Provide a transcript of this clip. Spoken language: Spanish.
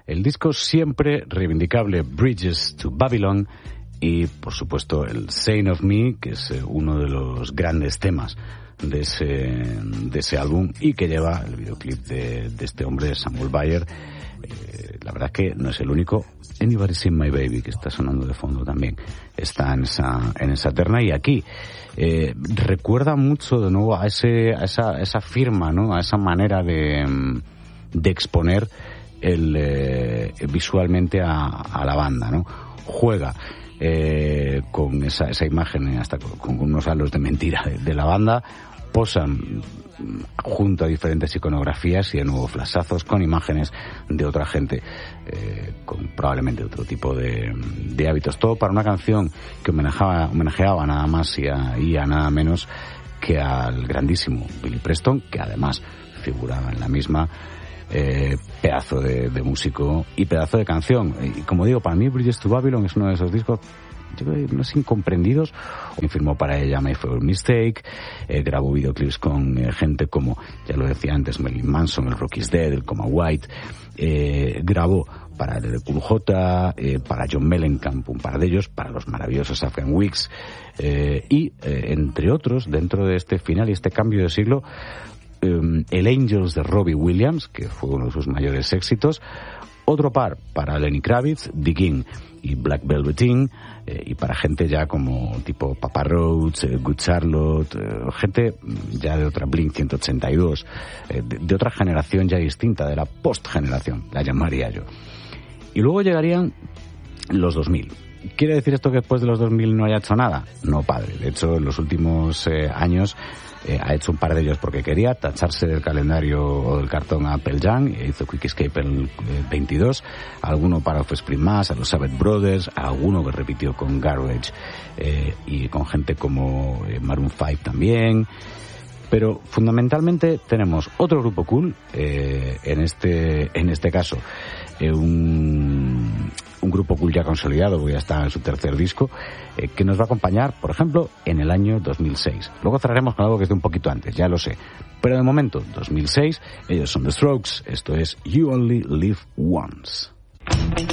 El disco siempre reivindicable Bridges to Babylon y, por supuesto, el Saint of Me, que es uno de los grandes temas de ese álbum y que lleva el videoclip de este hombre, Samuel Bayer. La verdad es que no es el único. Anybody Seen My Baby, que está sonando de fondo también, está en esa terna. Y aquí recuerda mucho de nuevo a esa firma, ¿no? A esa manera de exponer visualmente a la banda, ¿no? Juega con esa imagen, hasta con unos halos de mentira de la banda, posan junto a diferentes iconografías y de nuevo flashazos con imágenes de otra gente con probablemente otro tipo de hábitos, todo para una canción que homenajeaba nada más y a nada menos que al grandísimo Billy Preston, que además figuraba en la misma. Pedazo de músico y pedazo de canción, y como digo, para mí Bridges to Babylon es uno de esos discos, yo creo, unos incomprendidos. Firmó para ella My Favorite Mistake, grabó videoclips con gente como, ya lo decía antes, Marilyn Manson, el Rocky's Dead, el Coma White, grabó para el QJ, para John Mellencamp, un par de ellos, para los maravillosos Afghan Wigs, y entre otros, dentro de este final y este cambio de siglo, el Angels de Robbie Williams, que fue uno de sus mayores éxitos, otro par para Lenny Kravitz, The King y Black Velveteen, y para gente ya como tipo Papa Roach, Good Charlotte, gente ya de otra Blink 182, de otra generación ya distinta, de la post-generación, la llamaría yo. Y luego llegarían los 2000. ¿Quiere decir esto que después de los 2000 no haya hecho nada? No, padre. De hecho, en los últimos años ha hecho un par de ellos porque quería tacharse del calendario o del cartón a Pearl Jam, hizo Quick Escape el 22, alguno para Offspring más, a los Savage Brothers, alguno que repitió con Garbage y con gente como Maroon 5 también. Pero fundamentalmente tenemos otro grupo cool, en este caso un grupo cool ya consolidado, porque ya está en su tercer disco, que nos va a acompañar, por ejemplo, en el año 2006. Luego cerraremos con algo que es de un poquito antes, ya lo sé. Pero de momento, 2006, ellos son The Strokes, esto es You Only Live Once.